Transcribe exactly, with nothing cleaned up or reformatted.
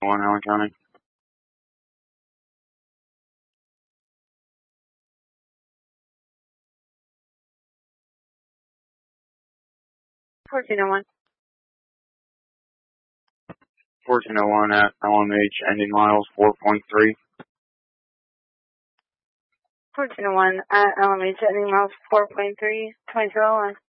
one Allen County. fourteen oh one. fourteen oh one at L M H, ending miles four point three. fourteen oh one at L M H, ending miles four point three, twenty-two oh one.